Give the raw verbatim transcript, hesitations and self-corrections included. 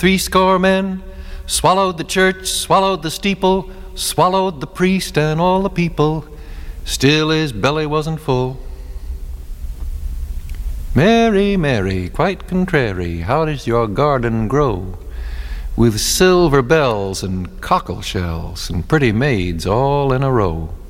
Three score men swallowed the church, swallowed the steeple, swallowed the priest and all the people. Still his belly wasn't full. Mary, Mary, quite contrary, how does your garden grow? With silver bells and cockle shells and pretty maids all in a row.